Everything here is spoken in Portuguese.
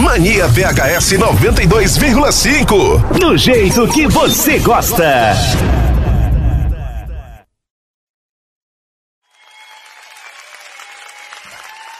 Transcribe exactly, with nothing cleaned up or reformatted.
Mania V H S noventa e dois vírgula cinco. Do jeito que você gosta.